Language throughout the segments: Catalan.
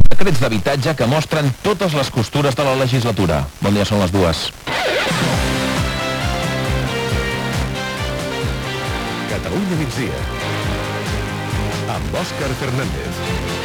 decrets d'habitatge que mostren totes les costures de la legislatura. Bon dia, són les 2. Catalunya migdia amb Òscar Fernández.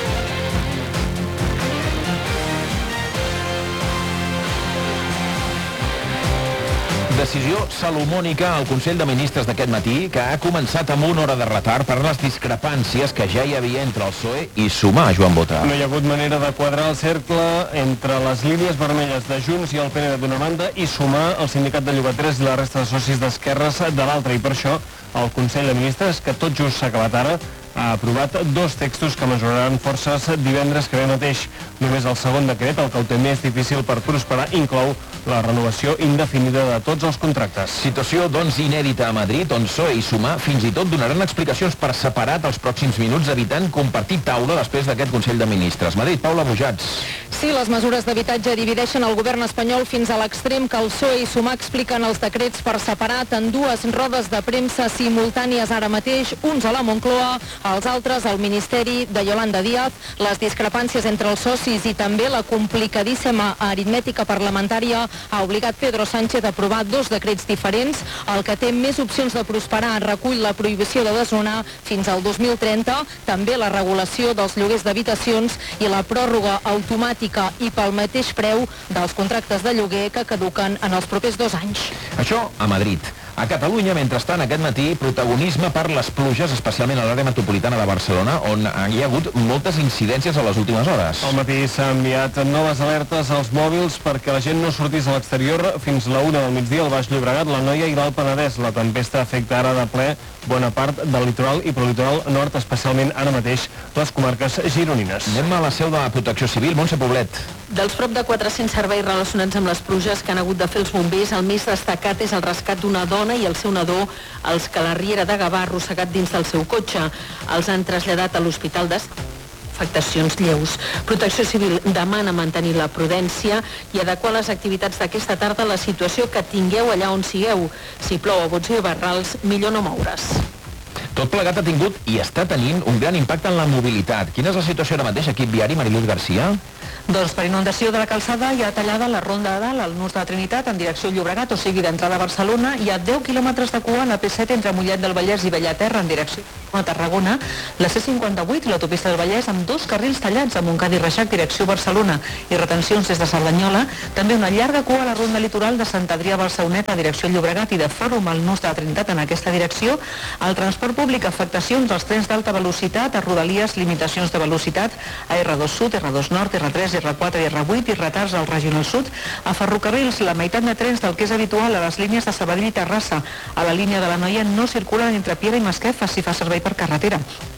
Decisió salomònica al Consell de Ministres d'aquest matí, que ha començat amb una hora de retard per les discrepàncies que ja hi havia entre el PSOE i Sumar, Joan Bota. No hi ha hagut manera de quadrar el cercle entre les línies vermelles de Junts i el PNV d'una banda i Sumar el sindicat de llogaters i la resta de socis d'esquerres de l'altra. I per això el Consell de Ministres, que tot just s'ha acabat ara, ha aprovat 2 textos que mesuraran forces divendres que ve mateix. Només el segon decret, el que ho té més difícil per prosperar, inclou la renovació indefinida de tots els contractes. Situació, doncs, inèdita a Madrid, on PSOE i Sumar fins i tot donaran explicacions per separat els pròxims minuts, evitant compartir taula després d'aquest Consell de Ministres. Madrid, Paula Bujats. Sí, les mesures d'habitatge divideixen el govern espanyol fins a l'extrem que el PSOE i Sumar expliquen els decrets per separat en 2 rodes de premsa simultànies ara mateix, uns a la Moncloa, els altres al Ministeri de Yolanda Díaz. Les discrepàncies entre els socis i també la complicadíssima aritmètica parlamentària ha obligat Pedro Sánchez a aprovar 2 decrets diferents. El que té més opcions de prosperar recull la prohibició de desnonar fins al 2030, també la regulació dels lloguers d'habitacions i la pròrroga automàtica i pel mateix preu dels contractes de lloguer que caduquen en els propers 2 anys. Això a Madrid. A Catalunya, mentrestant, aquest matí, protagonisme per les pluges, especialment a l'àrea metropolitana de Barcelona, on hi ha hagut moltes incidències a les últimes hores. Al matí s'ha enviat noves alertes als mòbils perquè la gent no sortís a l'exterior fins la 1 del migdia al Baix Llobregat, l'Anoia i l'Alt Penedès. La tempesta afecta ara de ple bona part del litoral i prelitoral nord, especialment ara mateix les comarques gironines. Anem a la seu de la Protecció Civil, Montse Poblet. Dels prop de 400 serveis relacionats amb les pluges que han hagut de fer els bombers, el més destacat és el rescat d'una dona i el seu nadó als que la riera de Gavà ha arrossegat dins del seu cotxe. Els han traslladat a l'hospital afectacions lleus. Protecció Civil demana mantenir la prudència i adequar les activitats d'aquesta tarda a la situació que tingueu allà on sigueu. Si plou a bots i barrals, millor no moure's. Tot plegat ha tingut i està tenint un gran impacte en la mobilitat. Quina és la situació ara mateix, equip viari, Mariluz Garcia? Doncs per inundació de la calçada hi ha tallada la Ronda de Dalt, al nus de la Trinitat, en direcció Llobregat, o sigui d'entrada a Barcelona. Hi ha 10 quilòmetres de cua a la P7 entre Mollet del Vallès i Bellaterra, en direcció a Tarragona. La C58 i l'autopista del Vallès amb 2 carrils tallats a Montcada i Reixac, direcció Barcelona, i retencions des de Cerdanyola. També una llarga cua a la Ronda Litoral de Sant Adrià a Barcelona, a direcció Llobregat, i de Fòrum al nus de la Trinitat en aquesta direcció. El transport públic, afectacions als trens d'alta velocitat, a Rodalies, limitacions de velocitat a R2 Sud, R2 Nord, R3, R4 i R8 i retards al Regional Sud. A ferrocarrils, la meitat de trens del que és habitual a les línies de Sabadell i Terrassa. A la línia de l'Anoia no circulen entre Piera i Masquefa si fa servei per carretera.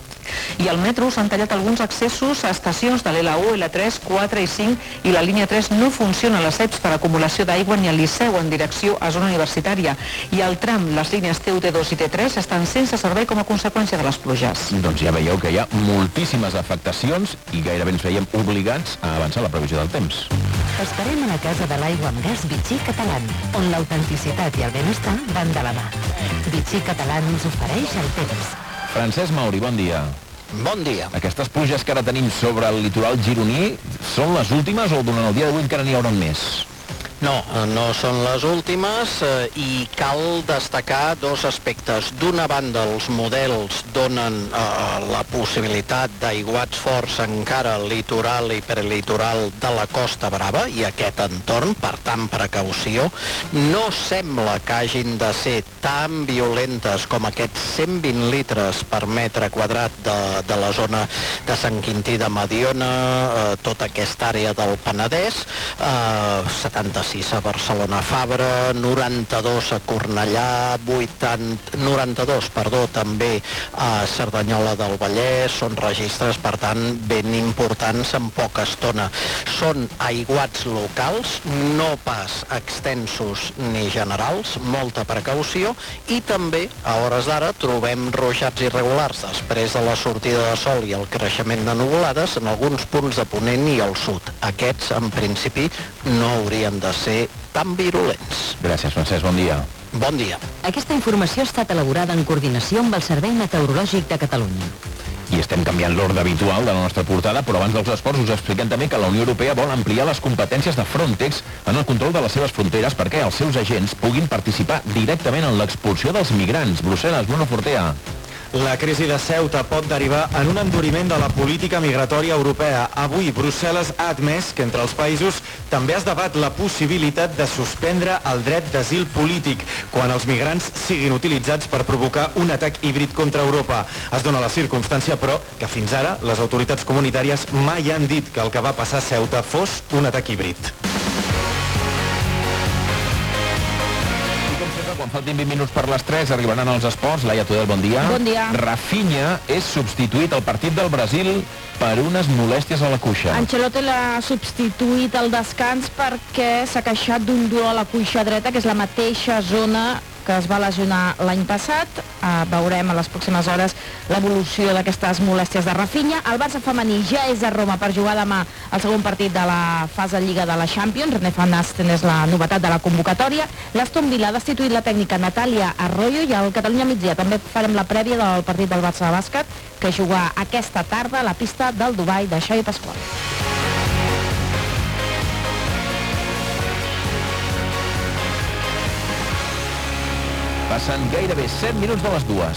I al metro s'han tallat alguns accessos a estacions de l'L1, L3, 4 i 5 i la línia 3 no funciona a les EPS per acumulació d'aigua ni al Liceu en direcció a zona universitària. I al tram, les línies T1, T2 i T3 estan sense servei com a conseqüència de les pluges. Doncs ja veieu que hi ha moltíssimes afectacions i gairebé ens veiem obligats a avançar la previsió del temps. Esperem a la Casa de l'Aigua amb Gas Vichy Català, on l'autenticitat i el benestar van de la mà. Vichy Català ens ofereix el temps. Francesc Mauri, bon dia. Bon dia. Aquestes pluges que ara tenim sobre el litoral gironí són les últimes o durant el dia d'avui encara n'hi haurà més? No, no són les últimes i cal destacar 2 aspectes. D'una banda, els models donen la possibilitat d'aiguats forts encara al litoral i prelitoral de la Costa Brava i aquest entorn, per tant, precaució. No sembla que hagin de ser tan violentes com aquests 120 litres per metre quadrat de la zona de Sant Quintí de Mediona, tota aquesta àrea del Penedès, 76 a Barcelona Fabra, 92 a Cornellà, 92 també a Cerdanyola del Vallès, són registres, per tant, ben importants en poca estona. Són aiguats locals, no pas extensos ni generals, molta precaució, i també, a hores d'ara, trobem ruixats irregulars després de la sortida de sol i el creixement de nuvolades en alguns punts de Ponent i al sud. Aquests, en principi, no haurien de ser tan virulents. Gràcies, Francesc. Bon dia. Bon dia. Aquesta informació ha estat elaborada en coordinació amb el Servei Meteorològic de Catalunya. I estem canviant l'ordre habitual de la nostra portada, però abans dels esports us expliquem també que la Unió Europea vol ampliar les competències de Frontex en el control de les seves fronteres perquè els seus agents puguin participar directament en l'expulsió dels migrants. Brussel·les, Bruno Fortea. La crisi de Ceuta pot derivar en un enduriment de la política migratòria europea. Avui, Brussel·les ha admès que entre els països també es debat la possibilitat de suspendre el dret d'asil polític quan els migrants siguin utilitzats per provocar un atac híbrid contra Europa. Es dona la circumstància, però, que fins ara les autoritats comunitàries mai han dit que el que va passar a Ceuta fos un atac híbrid. Quan faltin 20 minuts per les 3 arribaran els esports. Laia Tudel, bon dia. Bon dia. Rafinha és substituït al partit del Brasil per unes molèsties a la cuixa. Ancelotti l'ha substituït al descans perquè s'ha queixat d'un dolor a la cuixa dreta, que és la mateixa zona que es va lesionar l'any passat. Veurem a les pròximes hores l'evolució d'aquestes molèsties de Rafinha. El Barça femení ja és a Roma per jugar demà el segon partit de la fase Lliga de la Champions. René Van Basten és la novetat de la convocatòria. L'Aston Villa ha destituït la tècnica Natàlia Arroyo i al Catalunya Migdia també farem la prèvia del partit del Barça de bàsquet que juga aquesta tarda a la pista del Dubai de Xavi Pasqual. Passen gairebé 7 minuts de les 2.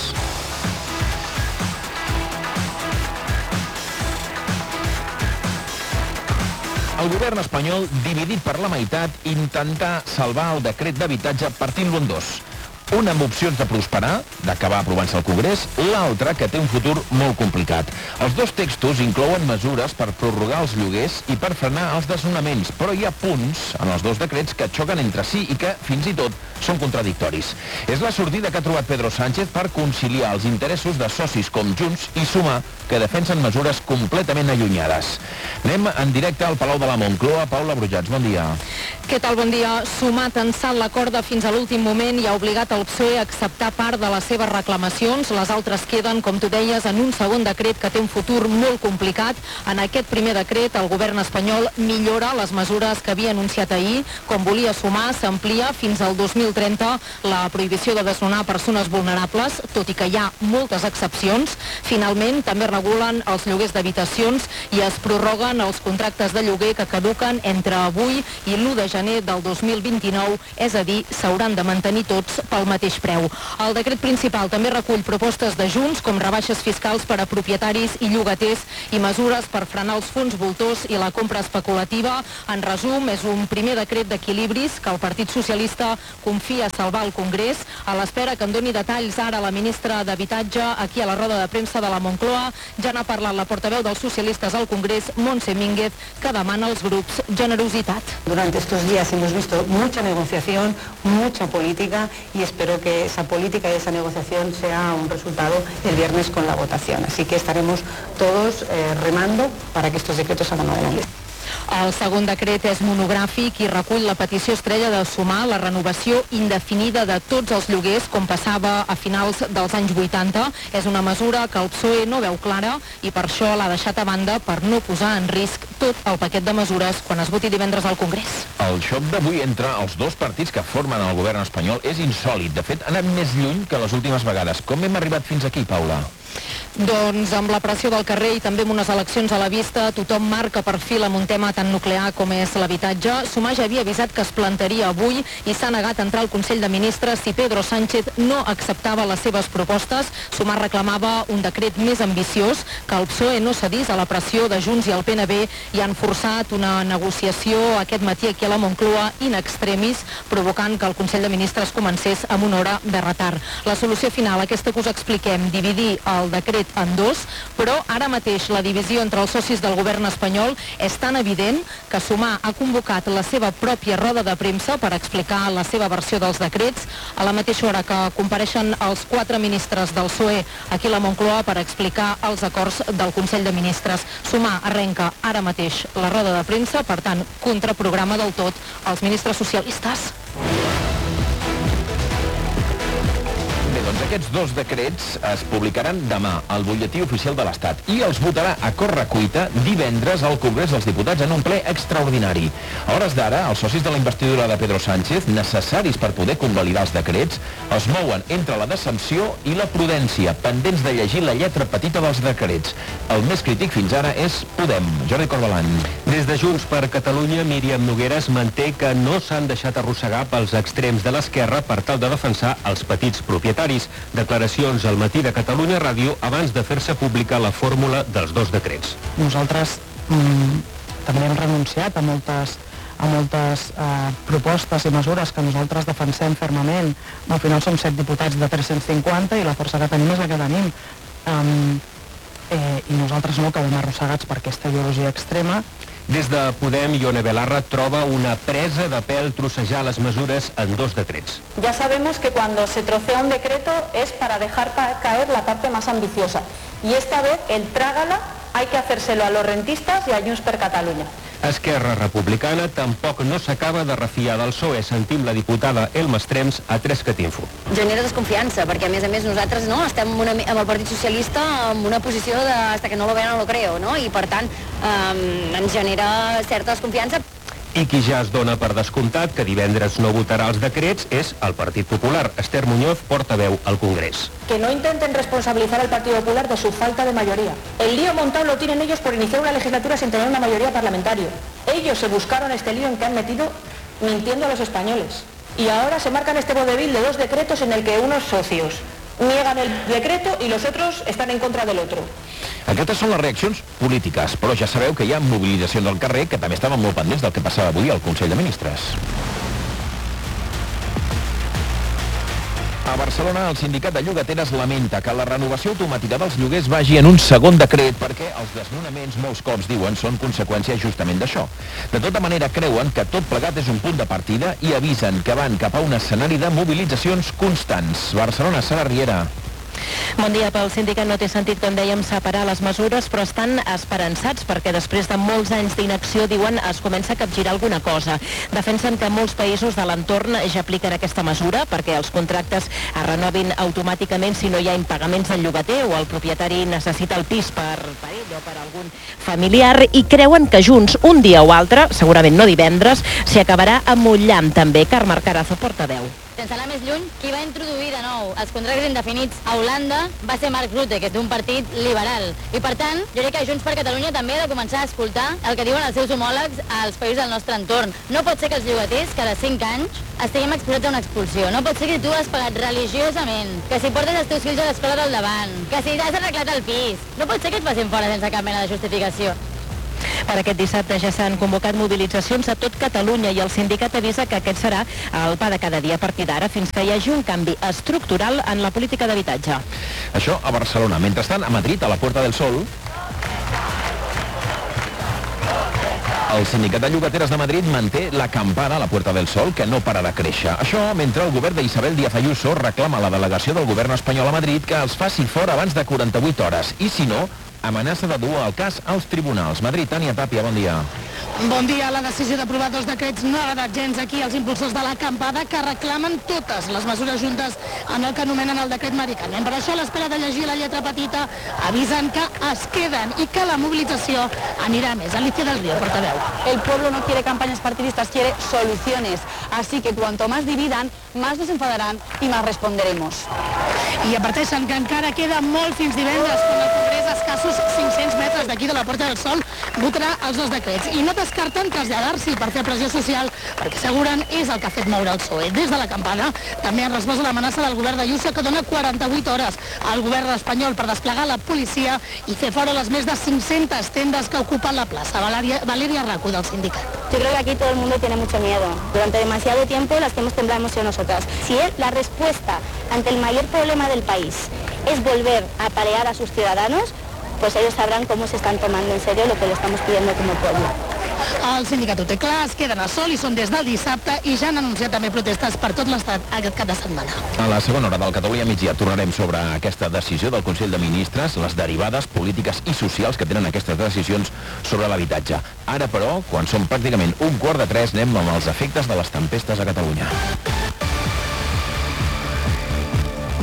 El govern espanyol, dividit per la meitat, intenta salvar el decret d'habitatge partint-lo en dos. Una amb opcions de prosperar, d'acabar aprovant-se al Congrés, l'altra que té un futur molt complicat. Els dos textos inclouen mesures per prorrogar els lloguers i per frenar els desnonaments, però hi ha punts en els dos decrets que xoquen entre si i que, fins i tot, són contradictoris. És la sortida que ha trobat Pedro Sánchez per conciliar els interessos de socis com Junts i Sumar, que defensen mesures completament allunyades. Anem en directe al Palau de la Moncloa. Paula Brujats, bon dia. Què tal, bon dia? Sumar ha tensat la corda fins a l'últim moment i ha obligat el PSOE a acceptar part de les seves reclamacions. Les altres queden, com tu deies, en un segon decret que té un futur molt complicat. En aquest primer decret, el govern espanyol millora les mesures que havia anunciat ahir. Com volia Sumar, s'amplia fins al 2030 la prohibició de desnonar persones vulnerables, tot i que hi ha moltes excepcions. Finalment, també regulen els lloguers d'habitacions i es prorroguen els contractes de lloguer que caduquen entre avui i l'1 de gener del 2029, és a dir, s'hauran de mantenir tots pel mateix preu. El decret principal també recull propostes de Junts, com rebaixes fiscals per a propietaris i llogaters i mesures per frenar els fons voltors i la compra especulativa. En resum, és un primer decret d'equilibris que el Partit Socialista confia salvar al Congrés, a l'espera que en doni detalls ara la ministra d'Habitatge aquí a la roda de premsa de la Moncloa. Ja n'ha parlat la portaveu dels socialistes al Congrés, Montse Mínguez, que demana als grups generositat. Durante estos días hemos visto mucha negociación, mucha política y espero que esa política y esa negociación sea un resultado el viernes con la votación. Así que estaremos todos remando para que estos decretos salgan adelante. El segon decret és monogràfic i recull la petició estrella de Sumar la renovació indefinida de tots els lloguers, com passava a finals dels anys 80. És una mesura que el PSOE no veu clara i per això l'ha deixat a banda per no posar en risc tot el paquet de mesures quan es voti divendres al Congrés. El xoc d'avui entre els dos partits que formen el govern espanyol és insòlid. De fet, ha anat més lluny que les últimes vegades. Com hem arribat fins aquí, Paula? Doncs amb la pressió del carrer i també amb unes eleccions a la vista, tothom marca perfil amb un tema tan nuclear com és l'habitatge. Sumar ja havia avisat que es plantaria avui i s'ha negat a entrar al Consell de Ministres si Pedro Sánchez no acceptava les seves propostes. Sumar reclamava un decret més ambiciós, que el PSOE no cedís a la pressió de Junts i el PNB i han forçat una negociació aquest matí aquí a la Moncloa in extremis, provocant que el Consell de Ministres comencés amb una hora de retard. La solució final, aquesta que us expliquem, dividir el decret en dos, però ara mateix la divisió entre els socis del govern espanyol és tan evident que Sumar ha convocat la seva pròpia roda de premsa per explicar la seva versió dels decrets, a la mateixa hora que compareixen els 4 ministres del PSOE aquí a la Moncloa per explicar els acords del Consell de Ministres. Sumar arrenca ara mateix la roda de premsa, per tant, contraprograma del tot els ministres socialistes. Bé, doncs Aquests dos decrets es publicaran demà al Butlletí Oficial de l'Estat i els votarà a correcuita divendres al Congrés dels Diputats en un ple extraordinari. A hores d'ara, els socis de la investidura de Pedro Sánchez, necessaris per poder convalidar els decrets, es mouen entre la decepció i la prudència, pendents de llegir la lletra petita dels decrets. El més crític fins ara és Podem. Jordi Corbalan. Des de Junts per Catalunya, Míriam Nogueras manté que no s'han deixat arrossegar pels extrems de l'esquerra per tal de defensar els petits propietaris. Declaracions al Matí de Catalunya Ràdio abans de fer-se pública la fórmula dels dos decrets. Nosaltres també hem renunciat a moltes propostes i mesures que nosaltres defensem fermament. Al final som 7 diputats de 350 i la força que tenim és la que tenim. I nosaltres no quedem arrossegats per aquesta ideologia extrema. Des de Podem, Ione Belarra troba una presa de pèl trossejar les mesures en dos decrets. Ya sabemos que cuando se trocea un decreto es para dejar caer la parte más ambiciosa. Y esta vez el trágala hay que hacérselo a los rentistas y a Junts per Catalunya. Esquerra Republicana tampoc no s'acaba de refiar del PSOE. Sentim la diputada Elma Estrems a 3catinfo. Genera desconfiança, perquè a més nosaltres estem amb el Partit Socialista en una posició de hasta que no lo vean no lo creo, no? I per tant ens genera certa desconfiança. I qui ja es dona per descomptat que divendres no votarà els decrets és el Partit Popular. Esther Muñoz, portaveu al Congrés. Que no intenten responsabilizar al Partido Popular de su falta de mayoría. El lío montado lo tienen ellos por iniciar una legislatura sin tener una mayoría parlamentaria. Ellos se buscaron este lío en que han metido mintiendo a los españoles. Y ahora se marcan este vodevil de dos decretos en el que unos socios niegan el decreto y los otros están en contra del otro. Aquestes són les reaccions polítiques, però ja sabeu que hi ha mobilitzacions al carrer que també estaven molt pendents del que passava avui al Consell de Ministres. A Barcelona, el sindicat de llogateres lamenta que la renovació automàtica dels lloguers vagi en un segon decret perquè els desnonaments molts cops, diuen, són conseqüència justament d'això. De tota manera, creuen que tot plegat és un punt de partida i avisen que van cap a un escenari de mobilitzacions constants. Barcelona, Sara Riera. Bon dia. Pel sindicat no té sentit, com dèiem, separar les mesures, però estan esperançats perquè després de molts anys d'inacció, diuen, es comença a capgirar alguna cosa. Defensen que molts països de l'entorn ja apliquen aquesta mesura perquè els contractes es renovin automàticament si no hi ha impagaments del llogater o el propietari necessita el pis per ell o per algun familiar, i creuen que Junts, un dia o altre, segurament no divendres, s'hi acabarà amollant també. Carme Carazo, portaveu. Sense anar més lluny, qui va introduir de nou els contractes indefinits a Holanda va ser Mark Rutte, que és d'un partit liberal. I per tant, jo crec que Junts per Catalunya també ha de començar a escoltar el que diuen els seus homòlegs als països del nostre entorn. No pot ser que els llogaters cada 5 anys estiguem exposats a una expulsió. No pot ser que tu has pagat religiosament, que si portes els teus fills a l'escola del davant, que si has arreglat el pis. No pot ser que et passin fora sense cap mena de justificació. Per aquest dissabte ja s'han convocat mobilitzacions a tot Catalunya i el sindicat avisa que aquest serà el pa de cada dia a partir d'ara fins que hi hagi un canvi estructural en la política d'habitatge. Això a Barcelona. Mentrestant, a Madrid, a la Puerta del Sol, el sindicat de llogateres de Madrid manté l'acampada a la Puerta del Sol, que no para de créixer. Això mentre el govern d'Isabel Díaz Ayuso reclama a la delegació del govern espanyol a Madrid que els faci fora abans de 48 hores. I si no, amenaça de dur el cas als tribunals. Madrid, Tània Tàpia, bon dia. Bon dia. La decisió d'aprovar dos decrets no ha agradat gens aquí als impulsors de l'acampada, que reclamen totes les mesures juntes en el que anomenen el decret Medicament. Per això, a l'espera de llegir la lletra petita, avisen que es queden i que la mobilització anirà més. Alicia del Río, portaveu. El pueblo no quiere campañas partidistas, quiere soluciones. Así que cuanto más dividan, más nos enfadarán y más responderemos. I adverteixen que encara queda molt fins divendres, quan el Congrés, a escassos 500 metres d'aquí de la Puerta del Sol, votarà els dos decrets. I no descarten traslladar-s'hi per fer pressió social, perquè asseguren és el que ha fet moure el PSOE. Des de la campana també han respost a l'amenaça del govern d'Ayuso, que dona 48 hores al govern espanyol per desplegar la policia i fer fora les més de 500 tendes que ocupen la plaça. Valeria Racu, del sindicat. Yo creo que aquí todo el mundo tiene mucho miedo. Durante demasiado tiempo las que hemos temblado hemos sido nosotras. Si la respuesta ante el mayor problema del país es volver a apalear a sus ciudadanos, pues ellos sabrán cómo se están tomando en serio lo que le estamos pidiendo como pueblo. El sindicat ho té clar, es queden a sol i són des del dissabte i ja han anunciat també protestes per tot l'estat aquest cap de setmana. A la segona hora del Catalunya Migdia tornarem sobre aquesta decisió del Consell de Ministres, les derivades polítiques i socials que tenen aquestes decisions sobre l'habitatge. Ara, però, quan són pràcticament 2:45, anem amb els efectes de les tempestes a Catalunya.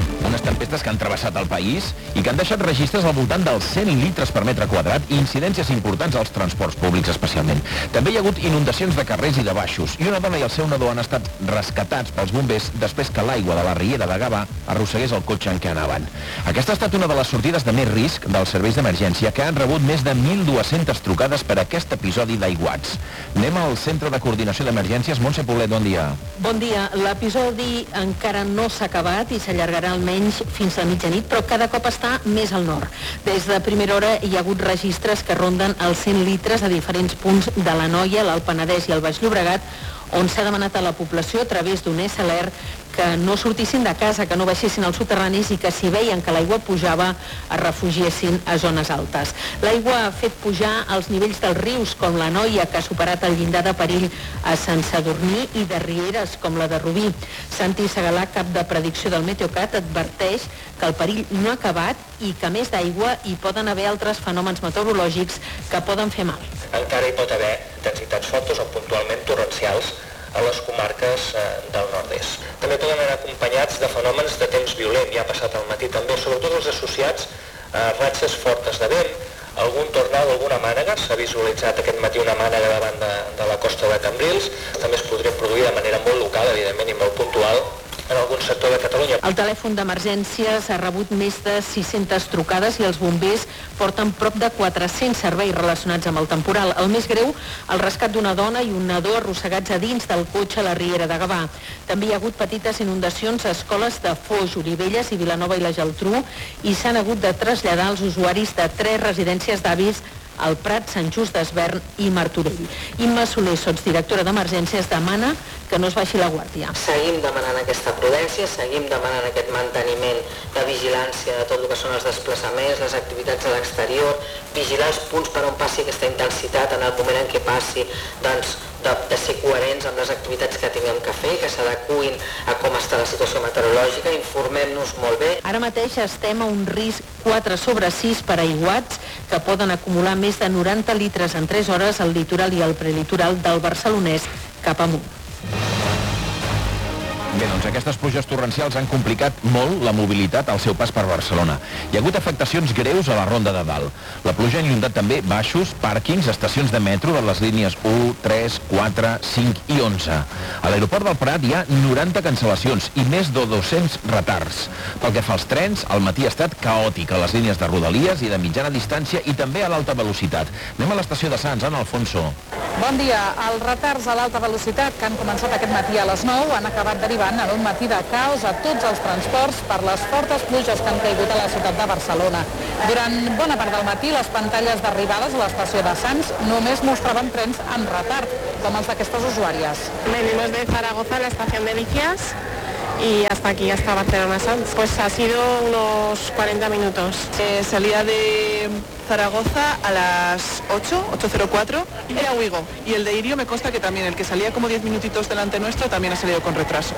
tempestes que han travessat el país i que han deixat registres al voltant dels 100 litres per metre quadrat i incidències importants als transports públics especialment. També hi ha hagut inundacions de carrers i de baixos i una dona i el seu nadó han estat rescatats pels bombers després que l'aigua de la riera de Gavà arrossegués el cotxe en què anaven. Aquesta ha estat una de les sortides de més risc dels serveis d'emergència que han rebut més de 1.200 trucades per aquest episodi d'aiguats. Anem al Centre de Coordinació d'Emergències. Montse Poblet, bon dia. Bon dia. L'episodi encara no s'ha acabat i s'allargarà almenys fins a mitjanit, però cada cop està més al nord. Des de primera hora hi ha hagut registres que ronden els 100 litres a diferents punts de l'Anoia, l'Alt Penedès i el Baix Llobregat, on s'ha demanat a la població a través d'un SLR que no sortissin de casa, que no baixessin als soterranis i que si veien que l'aigua pujava es refugiessin a zones altes. L'aigua ha fet pujar els nivells dels rius com la Noia, que ha superat el llindar de perill a Sant Sadurní, i de rieres com la de Rubí. Santi Segalà, cap de predicció del Meteocat, adverteix que el perill no ha acabat i que a més d'aigua hi poden haver altres fenòmens meteorològics que poden fer mal. Encara hi pot haver intensitats fortes o puntualment torrencials a les comarques del nord-est. També poden anar acompanyats de fenòmens de temps violent, ja ha passat al matí també, sobretot els associats a ratxes fortes de vent, algun tornado, alguna mànega, s'ha visualitzat aquest matí una mànega davant de la costa de Cambrils, també es podria produir de manera molt local, evidentment, i molt puntual, en algun sector de Catalunya. El telèfon d'emergències ha rebut més de 600 trucades i els bombers porten prop de 400 serveis relacionats amb el temporal. El més greu, el rescat d'una dona i un nadó arrossegats a dins del cotxe a la riera de Gavà. També hi ha hagut petites inundacions a escoles de Foix, Olivelles i Vilanova i la Geltrú i s'han hagut de traslladar els usuaris de 3 residències d'avis al Prat, Sant Just d'Esvern i Martorell. Imma Soler, sotsdirectora d'Emergències, demana que no es baixi la guàrdia. Seguim demanant aquesta prudència, seguim demanant aquest manteniment de vigilància de tot el que són els desplaçaments, les activitats a l'exterior, vigilar els punts per on passi aquesta intensitat en el moment en què passi, doncs, de ser coherents amb les activitats que tinguem que fer, que s'adequin a com està la situació meteorològica, informem-nos molt bé. Ara mateix estem a un risc 4/6 per aiguats que poden acumular més de 90 litres en 3 hores al litoral i al prelitoral del Barcelonès cap amunt. Bé, doncs aquestes pluges torrencials han complicat molt la mobilitat al seu pas per Barcelona. Hi ha hagut afectacions greus a la Ronda de Dalt. La pluja ha inundat també baixos, pàrquings, estacions de metro de les línies 1, 3, 4, 5 i 11. A l'aeroport del Prat hi ha 90 cancel·lacions i més de 200 retards. Pel que fa als trens, el matí ha estat caòtic a les línies de Rodalies i de mitjana distància i també a l'alta velocitat. Anem a l'estació de Sants, Anna Alfonso. Bon dia. Els retards a l'alta velocitat que han començat aquest matí a les 9 han acabat derivant en un matí de caos a tots els transports per les fortes pluges que han caigut a la ciutat de Barcelona. Durant bona part del matí, les pantalles d'arribades a l'estació de Sants només mostraven trens en retard, com els d'aquestes usuàries. Venimos de Zaragoza a la estación de Vicias y hasta aquí, hasta Barcelona Sants. Pues ha sido unos 40 minutos. Salía de Zaragoza a las 8:04, era Wigo. Y el de Irio me consta que también, el que salía como 10 minutitos delante nuestro, también ha salido con retraso.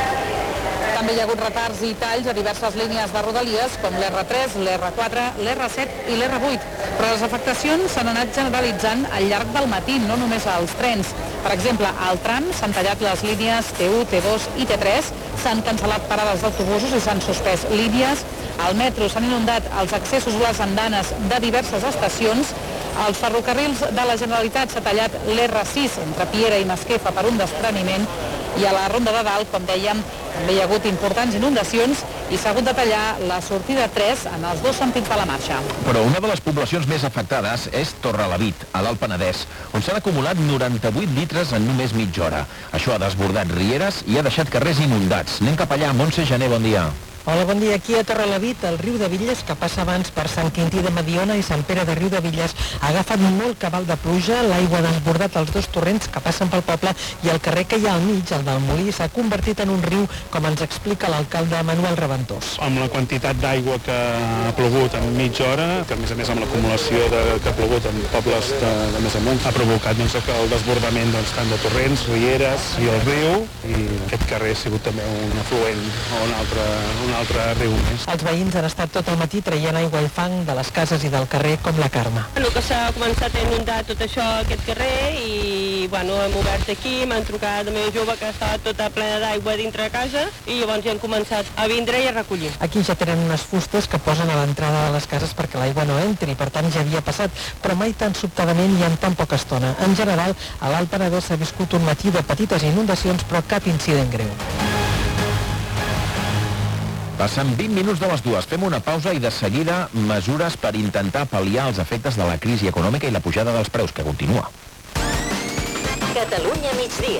També hi ha hagut retards i talls a diverses línies de Rodalies, com l'R3, l'R4, l'R7 i l'R8. Però les afectacions s'han anat generalitzant al llarg del matí, no només als trens. Per exemple, al tram s'han tallat les línies T1, T2 i T3, s'han cancel·lat parades d'autobusos i s'han suspès línies. Al metro s'han inundat els accessos a les andanes de diverses estacions. Als ferrocarrils de la Generalitat s'ha tallat l'R6 entre Piera i Masquefa per un despreniment i a la Ronda de Dalt, com dèiem, també hi ha hagut importants inundacions i s'ha hagut de tallar la sortida 3 en els dos sentits de la marxa. Però una de les poblacions més afectades és Torrelavit, a l'Alt Penedès, on s'han acumulat 98 litres en només mitja hora. Això ha desbordat rieres i ha deixat carrers inundats. Anem cap allà. Montse Jané, bon dia. Hola, bon dia. Aquí a Torrelavit, el riu de Villes, que passa abans per Sant Quintí de Mediona i Sant Pere de Riu de Villes, ha agafat molt cabal de pluja, l'aigua ha desbordat els dos torrents que passen pel poble i el carrer que hi ha al mig, el del Molí, s'ha convertit en un riu, com ens explica l'alcalde Manuel Reventós. Amb la quantitat d'aigua que ha plogut en mitja hora, que a més amb l'acumulació que ha plogut en pobles de més amunt, ha provocat que el desbordament tant de torrents, rieres i el riu, i aquest carrer ha sigut també un afluent o un altre altre riu més. Els veïns han estat tot el matí traient aigua i fang de les cases i del carrer, com la Carme. Que s'ha començat a inundar tot això, aquest carrer, i bueno, hem obert aquí, m'han trucat la meva jove que estava tota plena d'aigua dintre de casa, i llavors ja han començat a vindre i a recollir. Aquí ja tenen unes fustes que posen a l'entrada de les cases perquè l'aigua no entri, per tant ja havia passat, però mai tan sobtadament i en tan poca estona. En general, a l'Alt Penedès s'ha viscut un matí de petites inundacions, però cap incident greu. Passen 20 minuts de les 2. Fem una pausa i de seguida mesures per intentar pal·liar els efectes de la crisi econòmica i la pujada dels preus, que continua. Catalunya migdia.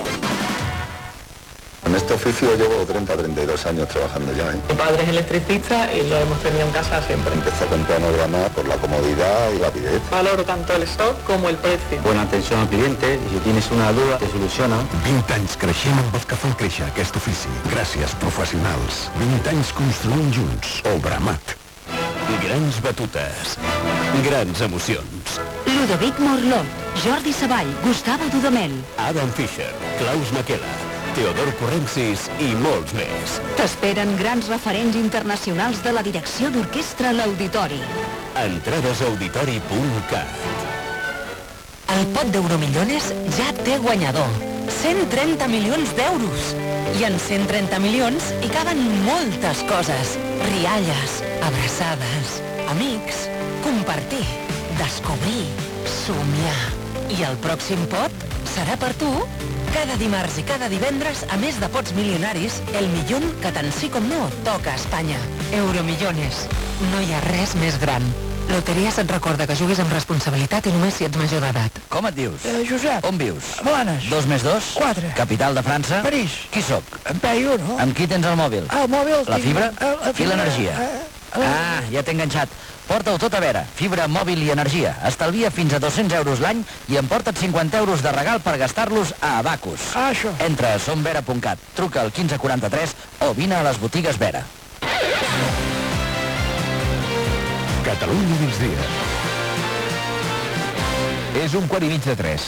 En este oficio llevo 30-32 años trabajando ya. Mi padre es electricista y lo hemos tenido en casa siempre. Empecé con Planograma por la comodidad y rapidez. Valoro tanto el stock como el precio. Buena atención al cliente i si tienes una duda te soluciona. 20 anys creixent amb els que fan créixer aquest ofici. Gràcies, professionals. 20 anys construint junts. Obramat. Grans batutes. Grans emocions. Ludovic Morlot, Jordi Savall, Gustavo Dudamel. Adam Fischer, Klaus Makela, Teodor Corrensis i molts més. T'esperen grans referents internacionals de la direcció d'orquestra a l'Auditori. Entrades a auditori.cat. El pot d'Euromillones ja té guanyador. 130 milions d'euros. I en 130 milions hi caben moltes coses. Rialles, abraçades, amics, compartir, descobrir, somiar. I el pròxim pot serà per tu. Cada dimarts i cada divendres, a més de pots milionaris, el millón que tant sí com no toca a Espanya. Euromillones. No hi ha res més gran. Loteries et recorda que juguis amb responsabilitat i només si ets major d'edat. Com et dius? Josep. On vius? Blanes. 2 més 2? 4. Capital de França? París. Qui sóc? En Peyu, no? Amb qui tens el mòbil? El mòbil... La fibra? I l'energia? Ah, ja t'he enganxat. Porta-ho tot a veure. Fibra, mòbil i energia. Estalvia fins a 200 euros l'any i emporta't 50 euros de regal per gastar-los a Abacus. Ah, això. Entra a somvera.cat, truca al 1543 o vine a les botigues Vera. Catalunya migdia. És 2:15.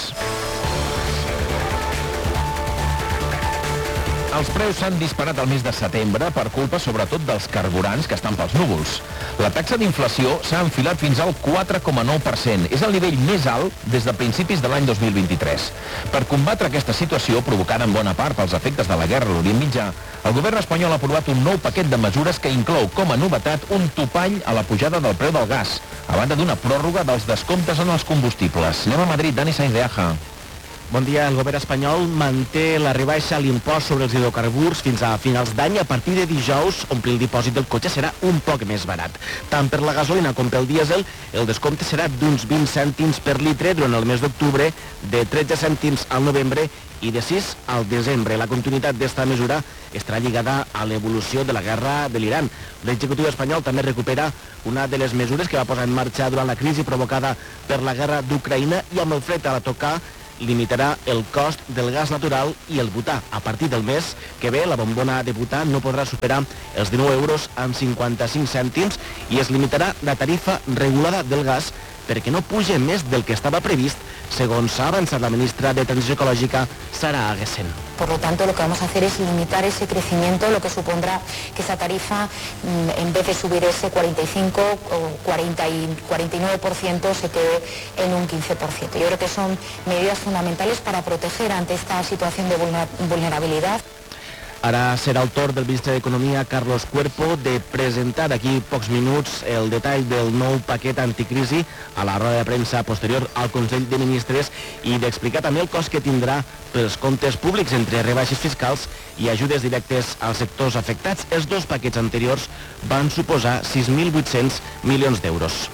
Els preus s'han disparat al mes de setembre per culpa sobretot dels carburants que estan pels núvols. La taxa d'inflació s'ha enfilat fins al 4,9%. És el nivell més alt des de principis de l'any 2023. Per combatre aquesta situació, provocada en bona part pels efectes de la guerra a l'Orient Mitjà, el govern espanyol ha aprovat un nou paquet de mesures que inclou com a novetat un topall a la pujada del preu del gas, a banda d'una pròrroga dels descomptes en els combustibles. Anem a Madrid, Dani Sainz de Aja. Bon dia. El govern espanyol manté la rebaixa a l'impost sobre els hidrocarburs fins a finals d'any. A partir de dijous, omplir el dipòsit del cotxe serà un poc més barat. Tant per la gasolina com pel dièsel, el descompte serà d'uns 20 cèntims per litre durant el mes d'octubre, de 13 cèntims al novembre i de 6 al desembre. La continuïtat d'esta mesura estarà lligada a l'evolució de la guerra de l'Iran. L'executiu espanyol també recupera una de les mesures que va posar en marxa durant la crisi provocada per la guerra d'Ucraïna i amb el fred a la tocar limitarà el cost del gas natural i el butà. A partir del mes que ve, la bombona de butà no podrà superar els 19 euros amb 55 cèntims i es limitarà la tarifa regulada del gas perquè no puja més del que estava previst, segons ha avançat la ministra de Transició Ecològica, Sara Aguesen. Por lo tanto, lo que vamos a hacer es limitar ese crecimiento, lo que supondrá que esa tarifa, en vez de subir ese 45 o 49%, se quede en un 15%. Yo creo que son medidas fundamentales para proteger ante esta situación de vulnerabilidad. Ara serà el torn del ministre d'Economia, Carlos Cuerpo, de presentar d'aquí pocs minuts el detall del nou paquet anticrisi a la roda de premsa posterior al Consell de Ministres i d'explicar també el cost que tindrà pels comptes públics entre rebaixes fiscals i ajudes directes als sectors afectats. Els dos paquets anteriors van suposar 6.800 milions d'euros.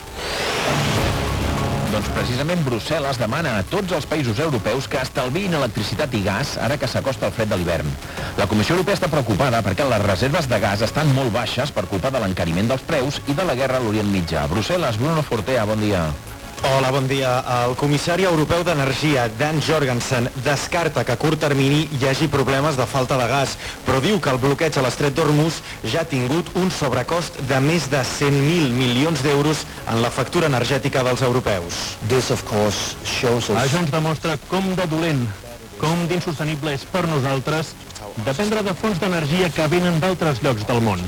Doncs precisament Brussel·les demana a tots els països europeus que estalviïn electricitat i gas ara que s'acosta el fred de l'hivern. La Comissió Europea està preocupada perquè les reserves de gas estan molt baixes per culpa de l'encariment dels preus i de la guerra a l'Orient Mitjà. Brussel·les, Bruno Fortea, bon dia. Hola, bon dia. El comissari europeu d'Energia, Dan Jorgensen, descarta que a curt termini hi hagi problemes de falta de gas, però diu que el bloqueig a l'estret d'Hormuz ja ha tingut un sobrecost de més de 100.000 milions d'euros en la factura energètica dels europeus. Això ens demostra com de dolent, com d'insostenible és per nosaltres dependre de fonts d'energia que venen d'altres llocs del món.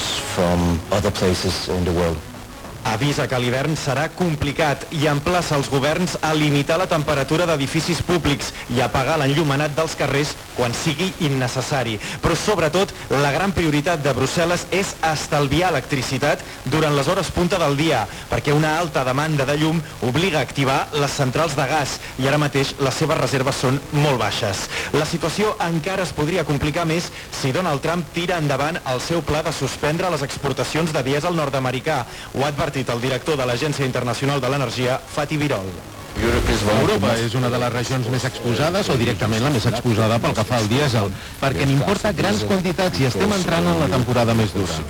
Avisa que l'hivern serà complicat i emplaça els governs a limitar la temperatura d'edificis públics i apagar l'enllumenat dels carrers quan sigui innecessari. Però sobretot, la gran prioritat de Brussel·les és estalviar electricitat durant les hores punta del dia, perquè una alta demanda de llum obliga a activar les centrals de gas i ara mateix les seves reserves són molt baixes. La situació encara es podria complicar més si Donald Trump tira endavant el seu pla de suspendre les exportacions de dièsel nord-americà. Ho ha advertit el director de l'Agència Internacional de l'Energia, Fatih Birol. Europa és una de les regions més exposades o directament la més exposada pel que fa al dièsel, perquè n'importa grans quantitats i estem entrant en la temporada més dura.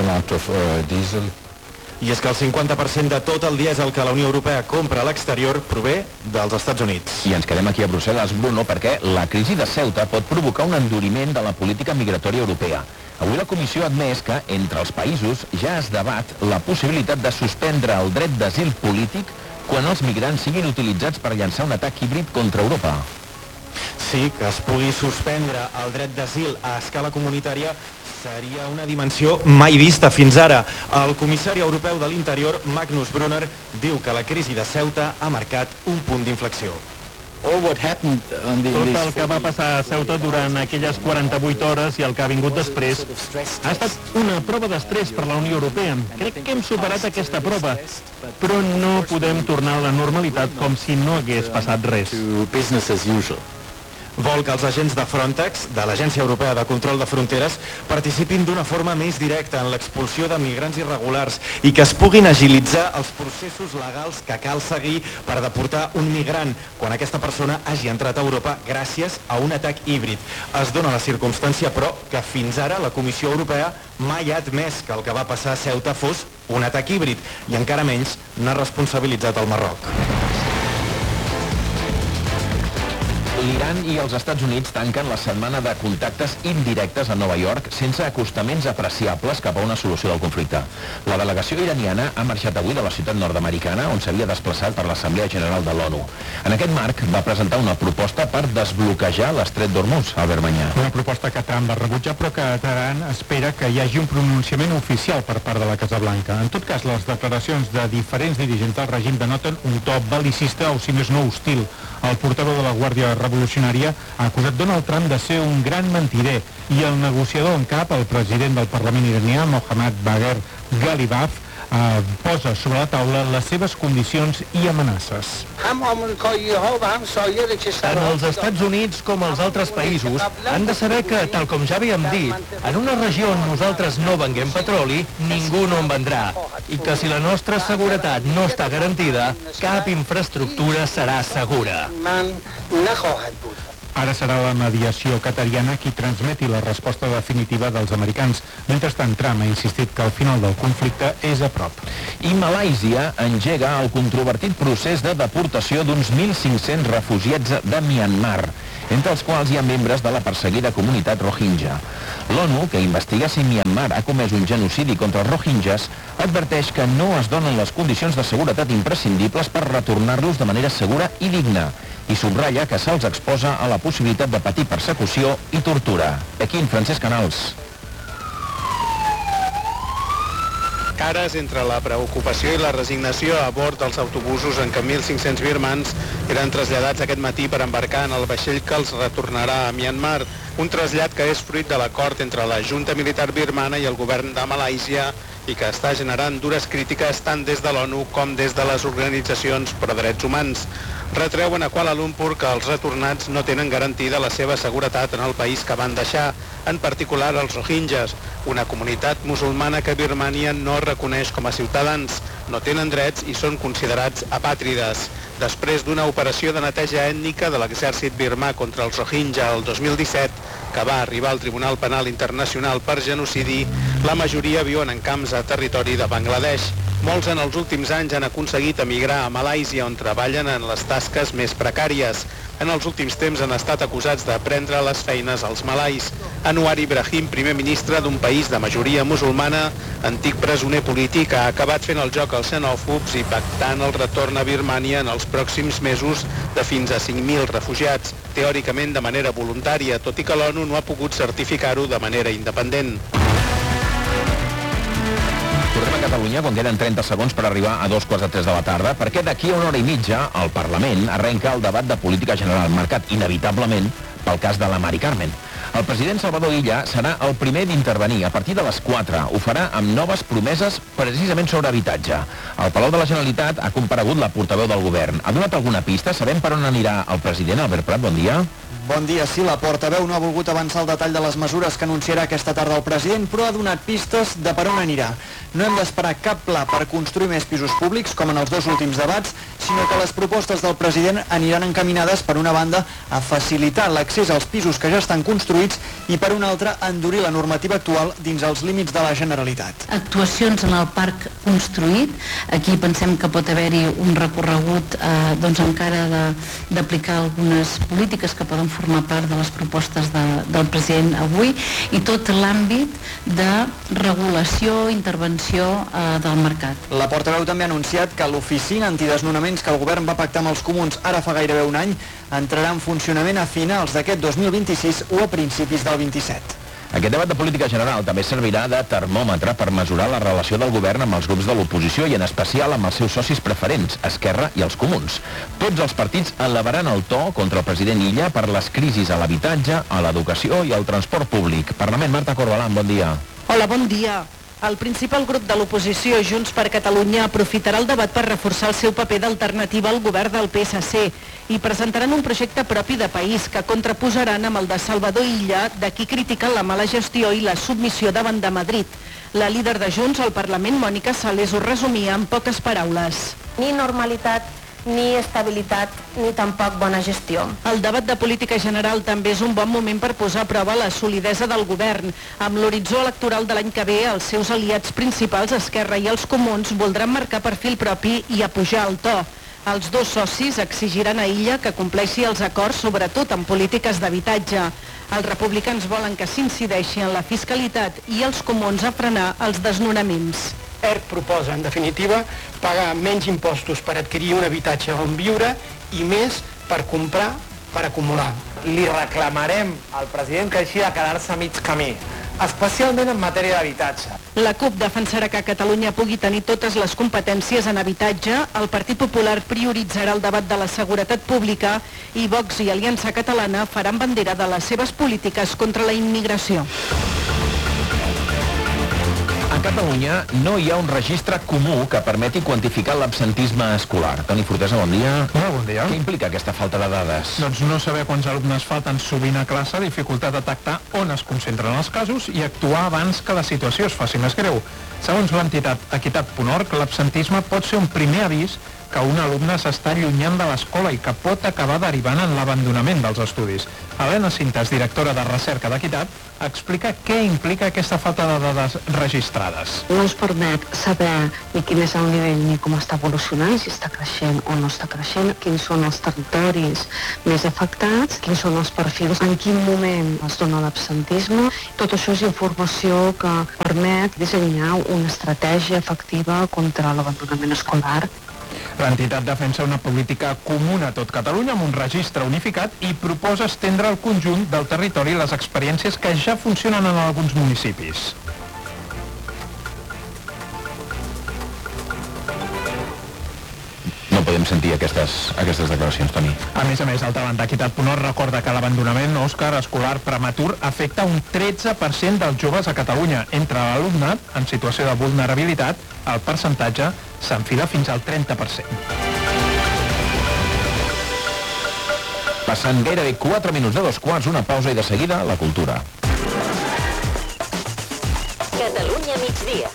I és que el 50% de tot el dièsel que la Unió Europea compra a l'exterior prové dels Estats Units. I ens quedem aquí a Brussel·les, Bruno, perquè la crisi de Ceuta pot provocar un enduriment de la política migratòria europea. Avui la Comissió ha admès que, entre els països, ja es debat la possibilitat de suspendre el dret d'asil polític quan els migrants siguin utilitzats per llançar un atac híbrid contra Europa. Sí, que es pugui suspendre el dret d'asil a escala comunitària seria una dimensió mai vista fins ara. El comissari europeu de l'Interior, Magnus Brunner, diu que la crisi de Ceuta ha marcat un punt d'inflexió. Tot el que va passar a Ceuta durant aquelles 48 hores i el que ha vingut després ha estat una prova d'estrès per la Unió Europea. Crec que hem superat aquesta prova, però no podem tornar a la normalitat com si no hagués passat res. Vol que els agents de Frontex, de l'Agència Europea de Control de Fronteres, participin d'una forma més directa en l'expulsió de migrants irregulars i que es puguin agilitzar els processos legals que cal seguir per deportar un migrant quan aquesta persona hagi entrat a Europa gràcies a un atac híbrid. Es dona la circumstància, però, que fins ara la Comissió Europea mai ha admès que el que va passar a Ceuta fos un atac híbrid i encara menys n'ha responsabilitzat el Marroc. L'Iran i els Estats Units tanquen la setmana de contactes indirectes a Nova York sense acostaments apreciables cap a una solució del conflicte. La delegació iraniana ha marxat avui de la ciutat nord-americana on s'havia desplaçat per l'Assemblea General de l'ONU. En aquest marc va presentar una proposta per desbloquejar l'estret d'Hormuz, Albert Manyà. Una proposta que Trump va rebutjar però que Teheran espera que hi hagi un pronunciament oficial per part de la Casa Blanca. En tot cas, les declaracions de diferents dirigents del règim denoten un to bel·licista o, si més no, hostil. El portaveu de la Guàrdia Revolucionària ha acusat Donald Trump de ser un gran mentider i el negociador en cap, el president del Parlament iranià, Mohammad Bagher Ghalibaf, posa sobre la taula les seves condicions i amenaces. Tant els Estats Units com els altres països han de saber que, tal com ja havíem dit, en una regió on nosaltres no venguem petroli, ningú no en vendrà. I que si la nostra seguretat no està garantida, cap infraestructura serà segura. Ara serà la mediació qatariana qui transmeti la resposta definitiva dels americans. Mentrestant, Trump ha insistit que el final del conflicte és a prop. I Malàisia engega el controvertit procés de deportació d'uns 1.500 refugiats de Myanmar, entre els quals hi ha membres de la perseguida comunitat Rohingya. L'ONU, que investiga si Myanmar ha comès un genocidi contra els Rohingyas, adverteix que no es donen les condicions de seguretat imprescindibles per retornar-los de manera segura i digna, i subratlla que se'ls exposa a la possibilitat de patir persecució i tortura. Pequín, Francesc Canals. Cares entre la preocupació i la resignació a bord dels autobusos en què 1.500 birmans eren traslladats aquest matí per embarcar en el vaixell que els retornarà a Myanmar. Un trasllat que és fruit de l'acord entre la Junta Militar Birmana i el govern de Malàisia i que està generant dures crítiques tant des de l'ONU com des de les organitzacions pro drets humans. Retreuen a Kuala Lumpur que els retornats no tenen garantida la seva seguretat en el país que van deixar, en particular els Rohingyas, una comunitat musulmana que Birmània no reconeix com a ciutadans, no tenen drets i són considerats apàtrides. Després d'una operació de neteja ètnica de l'exèrcit birmà contra els Rohingya el 2017, que va arribar al Tribunal Penal Internacional per genocidi, la majoria viuen en camps a territori de Bangladesh. Molts en els últims anys han aconseguit emigrar a Malàisia, on treballen en les tasques més precàries. En els últims temps han estat acusats de prendre les feines als malais. Anwar Ibrahim, primer ministre d'un país de majoria musulmana, antic presoner polític, ha acabat fent el joc als xenòfobs i pactant el retorn a Birmània en els pròxims mesos de fins a 5.000 refugiats, teòricament de manera voluntària, tot i que l'ONU no ha pogut certificar-ho de manera independent. Tornem a Catalunya quan queden 30 segons per arribar a 2:45 de la tarda, perquè d'aquí a una hora i mitja el Parlament arrenca el debat de política general, marcat inevitablement pel cas de la Mari Carmen. El president Salvador Illa serà el primer d'intervenir a partir de les 4. Ho farà amb noves promeses precisament sobre habitatge. Al Palau de la Generalitat ha comparegut la portaveu del govern. Ha donat alguna pista? Sabem per on anirà el president? Albert Prat, bon dia. Bon dia. Sí, la portaveu no ha volgut avançar el detall de les mesures que anunciarà aquesta tarda el president, però ha donat pistes de per on anirà. No hem d'esperar cap pla per construir més pisos públics, com en els dos últims debats, sinó que les propostes del president aniran encaminades, per una banda, a facilitar l'accés als pisos que ja estan construïts i, per una altra, a endurir la normativa actual dins els límits de la Generalitat. Actuacions en el parc construït. Aquí pensem que pot haver-hi un recorregut encara d'aplicar algunes polítiques que poden formar part de les propostes del president avui, i tot l'àmbit de regulació, intervenció del mercat. La portaveu també ha anunciat que l'oficina antidesnonaments que el govern va pactar amb els comuns ara fa gairebé un any entrarà en funcionament a finals d'aquest 2026 o a principis del 27. Aquest debat de política general també servirà de termòmetre per mesurar la relació del govern amb els grups de l'oposició i en especial amb els seus socis preferents, Esquerra i els Comuns. Tots els partits elevaran el to contra el president Illa per les crisis a l'habitatge, a l'educació i al transport públic. Parlament, Marta Corbalán, bon dia. Hola, bon dia. El principal grup de l'oposició, Junts per Catalunya, aprofitarà el debat per reforçar el seu paper d'alternativa al govern del PSC i presentaran un projecte propi de país que contraposaran amb el de Salvador Illa, de qui critiquen la mala gestió i la submissió davant de Madrid. La líder de Junts al Parlament, Mònica Sales, ho resumia en poques paraules. Ni normalitat, ni estabilitat, ni tampoc bona gestió. El debat de política general també és un bon moment per posar a prova la solidesa del govern. Amb l'horitzó electoral de l'any que ve, els seus aliats principals, Esquerra i els Comuns, voldran marcar perfil propi i apujar el to. Els dos socis exigiran a Illa que compleixi els acords, sobretot en polítiques d'habitatge. Els republicans volen que s'incideixi en la fiscalitat i els Comuns a frenar els desnonaments. ERC proposa, en definitiva, pagar menys impostos per adquirir un habitatge on viure i més per comprar, per acumular. Li reclamarem al president que deixi de quedar-se a mig camí, especialment en matèria d'habitatge. La CUP defensarà que Catalunya pugui tenir totes les competències en habitatge, el Partit Popular prioritzarà el debat de la seguretat pública i Vox i Aliança Catalana faran bandera de les seves polítiques contra la immigració. A Catalunya no hi ha un registre comú que permeti quantificar l'absentisme escolar. Toni Fortesa, bon dia. Hola, bon dia. Què implica aquesta falta de dades? Doncs no saber quants alumnes falten sovint a classe, dificultat a detectar on es concentren els casos i actuar abans que la situació es faci més greu. Segons l'entitat Equitat.org, l'absentisme pot ser un primer avís que un alumne s'està allunyant de l'escola i que pot acabar derivant en l'abandonament dels estudis. Helena Cintas, directora de recerca d'Equitat, explica què implica aquesta falta de dades registrades. No ens permet saber ni quin és el nivell ni com està evolucionant, si està creixent o no està creixent, quins són els territoris més afectats, quins són els perfils, en quin moment es dona l'absentisme. Tot això és informació que permet dissenyar una estratègia efectiva contra l'abandonament escolar. L'entitat defensa una política comuna a tot Catalunya amb un registre unificat i proposa estendre al conjunt del territori les experiències que ja funcionen en alguns municipis. No podem sentir aquestes declaracions, Toni. A més, el davant d'Equitat.org recorda que l'abandonament, Òscar, escolar prematur afecta un 13% dels joves a Catalunya. Entre l'alumnat en situació de vulnerabilitat, el percentatge s'enfila fins al 30%. Passant gairebé 4 minuts de 2:15, una pausa i de seguida la cultura. Catalunya migdia.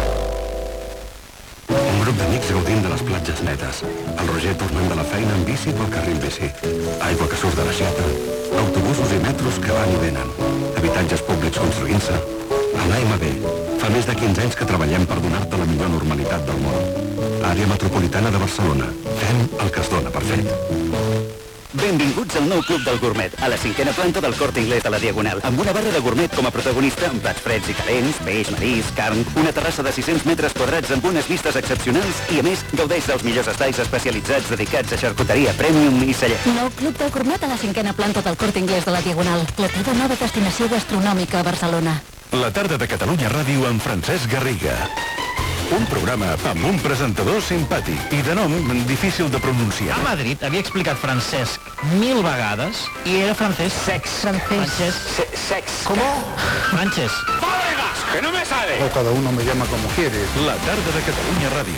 Un grup d'amics gaudint de les platges netes. El Roger tornant de la feina en bici pel carril bici. Aigua que surt de l'aixeta. Autobusos i metros que van i venen. Habitatges públics construint-se. A l'AMB, fa més de 15 anys que treballem per donar-te la millor normalitat del món. Àrea Metropolitana de Barcelona. Fem el que es dona per fet. Benvinguts al nou Club del Gourmet, a la 5a planta del Corte Inglés de la Diagonal, amb una barra de gourmet com a protagonista, amb plats freds i calents, peix, marisc, carn, una terrassa de 600 metres quadrats amb unes vistes excepcionals i, a més, gaudeix dels millors estais especialitzats dedicats a xarcuteria premium i celler. Nou Club del Gourmet a la 5a planta del Corte Inglés de la Diagonal, la teva nova destinació gastronòmica a Barcelona. La tarda de Catalunya Ràdio amb Francesc Garriga. Un programa amb un presentador simpàtic i de nom difícil de pronunciar. A Madrid havia explicat Francesc 1000 vegades i era francès sex. Francés. Sex. ¿Cómo? Francés. ¡Fábregas! ¡Que no me sale! O cada uno me llama como quiere. La tarda de Catalunya Ràdio.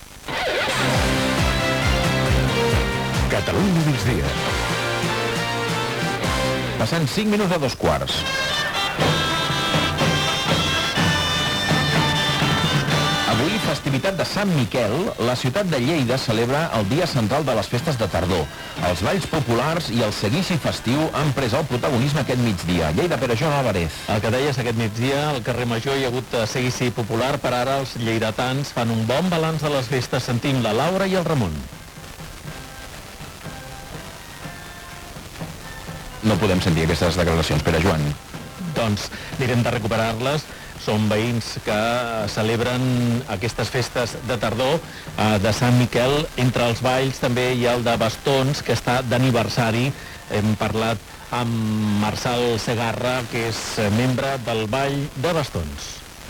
Catalunya migdia. Passant 5 minuts a 2:15. Avui, festivitat de Sant Miquel, la ciutat de Lleida celebra el dia central de les festes de tardor. Els balls populars i el seguici festiu han pres el protagonisme aquest migdia. Lleida, Pere Joan Álvarez. El que deies aquest migdia, al carrer Major hi ha hagut seguici popular. Per ara, els lleidatans fan un bon balanç de les festes. Sentim la Laura i el Ramon. No podem sentir aquestes declaracions, Pere Joan. Doncs mirem de recuperar-les. Són veïns que celebren aquestes festes de tardor de Sant Miquel. Entre els balls també hi ha el de bastons, que està d'aniversari. Hem parlat amb Marçal Segarra, que és membre del ball de bastons.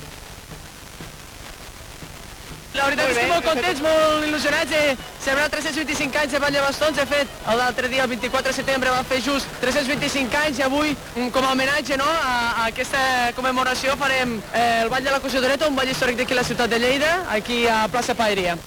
La veritat és que molt contents, molt il·lusionats de celebrar 325 anys de Ball de Bastons. De fet, l'altre dia, el 24 de setembre, va fer just 325 anys i avui, com a homenatge a aquesta commemoració, farem el Ball de la Cosidoreta, un ball històric d'aquí a la ciutat de Lleida, aquí a plaça Paeria.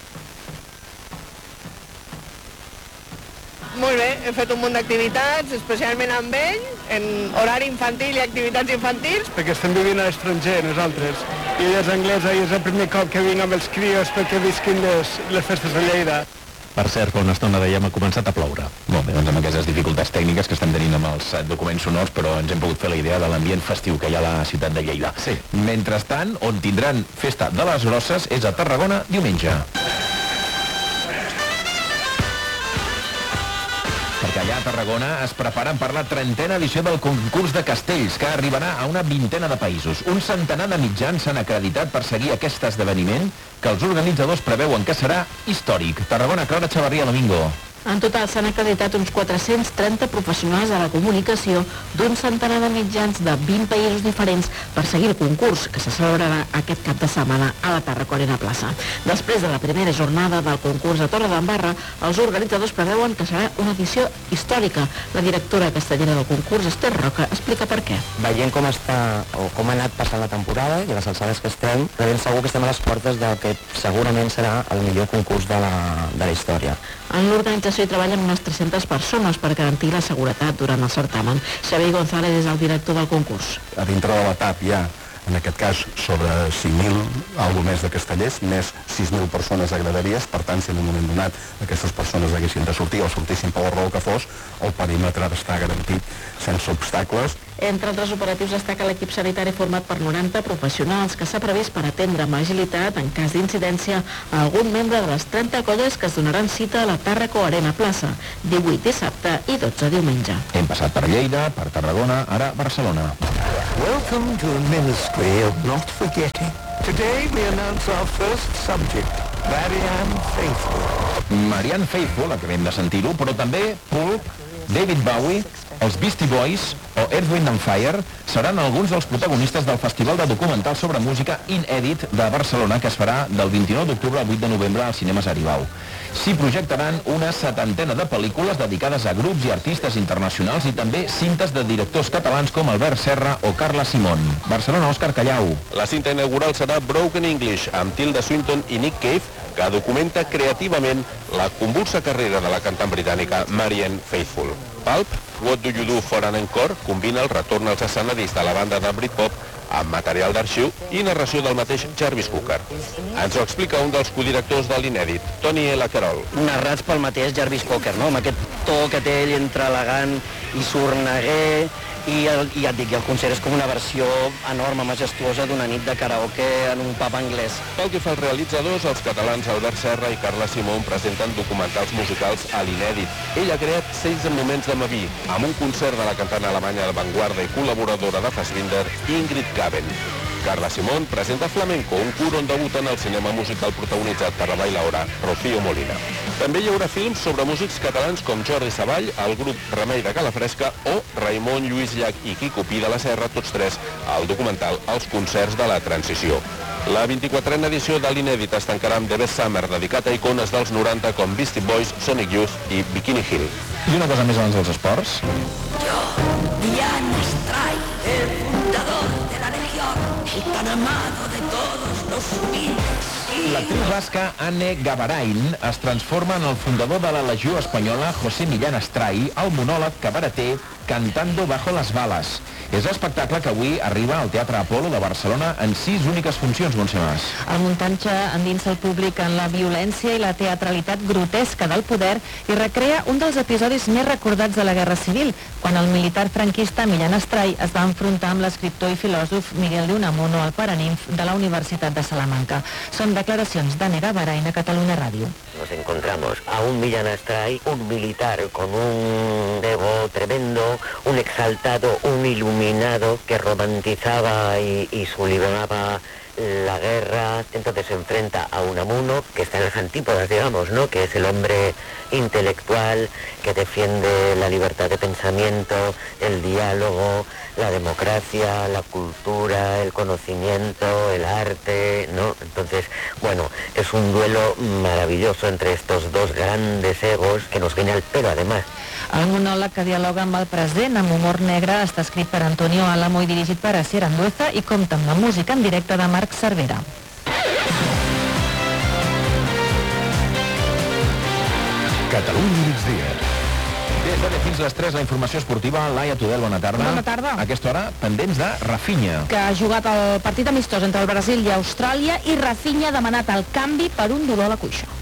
Molt bé, hem fet un munt d'activitats, especialment amb ell, en horari infantil i activitats infantils. Perquè estem vivint a l'estranger, nosaltres. I ella és anglesa i és el primer cop que vinc amb els crios perquè visquin les festes de Lleida. Per cert, fa una estona dèiem ha començat a ploure. Molt bé, doncs amb aquestes dificultats tècniques que estem tenint amb els documents sonors, però ens hem pogut fer la idea de l'ambient festiu que hi ha a la ciutat de Lleida. Sí. Mentrestant, on tindran festa de les grosses és a Tarragona diumenge. Perquè allà a Tarragona es preparen per la 30a edició del concurs de castells, que arribarà a una vintena de països. Un centenar de mitjans s'han acreditat per seguir aquest esdeveniment, que els organitzadors preveuen que serà històric. Tarragona, Clara Chavarría, Domingo. En total s'han acreditat uns 430 professionals de la comunicació d'un centenar de mitjans de 20 països diferents per seguir el concurs, que se celebrarà aquest cap de setmana a la Tarraconina Plaça. Després de la primera jornada del concurs a Torredembarra, els organitzadors preveuen que serà una edició històrica. La directora castellera del concurs, Esther Roca, explica per què. Veient com està o com ha anat passant la temporada i a les alçades que estem, de ben segur que estem a les portes del que segurament serà el millor concurs de la història. En l'organització hi treballen unes 300 persones per garantir la seguretat durant el certamen. Xavier González és el director del concurs. A dintre de l'etap hi ha, en aquest cas, sobre 5.000, alguna més de castellers, més 6.000 persones a graderies. Per tant, si en un moment donat aquestes persones haguessin de sortir o sortissin per la raó que fos, el perímetre ha d'estar garantit sense obstacles. Entre altres operatius destaca l'equip sanitari format per 90 professionals que s'ha previst per atendre amb agilitat, en cas d'incidència, a algun membre de les 30 colles que es donaran cita a la Tàrraco Arena Plaça, 18 dissabte i 12 diumenge. Hem passat per Lleida, per Tarragona, ara Barcelona. Welcome to the Ministry of Not Forgetting. Today we announce our first subject, Marianne Faithfull. Marianne Faithfull, acabem de sentir-ho, però també Pulp, David Bowie, els Beastie Boys o Earth, Wind and Fire seran alguns dels protagonistes del Festival de Documental sobre Música Inèdit de Barcelona, que es farà del 29 d'octubre al 8 de novembre als cinemes Aribau. S'hi projectaran una 70ena de pel·lícules dedicades a grups i artistes internacionals i també cintes de directors catalans com Albert Serra o Carla Simón. Barcelona, Òscar Callau. La cinta inaugural serà Broken English, amb Tilda Swinton i Nick Cave, que documenta creativament la convulsa carrera de la cantant britànica Marianne Faithfull. Pulp, What Do You Do for an Encore, combina el retorn als escenaris de la banda de Britpop amb material d'arxiu i narració del mateix Jarvis Cocker. Ens ho explica un dels codirectors de l'inèdit, Tony L. Carroll. Narrats pel mateix Jarvis Cocker, no? Amb aquest to que té ell entre elegant i sorneguer I ja et dic, el concert és com una versió enorme, majestuosa d'una nit de karaoke en un pub anglès. Pel que fa als realitzadors, els catalans Albert Serra i Carla Simón presenten documentals musicals a l'Inèdit. Ell ha creat 16 moments de Maví, amb un concert de la cantant alemanya d'avantguarda i col·laboradora de Fassbinder, Ingrid Caben. Carla Simón presenta Flamenco, un cur on debuten el cinema musical protagonitzat per la bailaora Rocío Molina. També hi haurà films sobre músics catalans com Jordi Savall, el grup Remei de Calafresca o Raimon Lluís Llach i Quico Pi de la Serra, tots tres al documental Els concerts de la transició. La 24a edició de l'Inèdit es tancarà amb The Best Summer, dedicat a icones dels 90 com Beastie Boys, Sonic Youth i Bikini Hill. I una cosa més abans dels esports. Diana Stray, el fundador de la Legión, el tan amado de todos los humildes. L'actriu basca Anne Gavarain es transforma en el fundador de la Legió Espanyola José Millán Astray, el monòleg cabareter Cantando bajo las balas. És l'espectacle que avui arriba al Teatre Apolo de Barcelona en 6 úniques funcions, Montse Mas. El muntatge endinsa el públic en la violència i la teatralitat grotesca del poder i recrea un dels episodis més recordats de la Guerra Civil, quan el militar franquista Millán Astray es va enfrontar amb l'escriptor i filòsof Miguel de Unamuno al Paraninf de la Universitat de Salamanca. Són declaracions d'Anne Gavarain a Catalunya Ràdio. Nos encontramos a un Millán Astray, un militar con un ego tremendo, un exaltado, un iluminado que romantizaba y sublimaba la guerra. Entonces se enfrenta a Unamuno, que está en las antípodas, digamos, ¿no? Que es el hombre intelectual que defiende la libertad de pensamiento, el diálogo, la democracia, la cultura, el conocimiento, el arte, ¿no? Entonces, bueno, es un duelo maravilloso entre estos dos grandes egos que nos viene al pelo, además. El monòleg que dialoga amb el present amb humor negre està escrit per Antonio Álamo i dirigit per Asier Andueza i compta amb la música en directe de Marc Cervera. Catalunya migdia. Des d'ara fins les 3, la informació esportiva. Laia Tudel, bona tarda. Bona tarda. A aquesta hora, pendents de Rafinha. Que ha jugat el partit amistós entre el Brasil i Austràlia i Rafinha ha demanat el canvi per un dolor a la cuixa.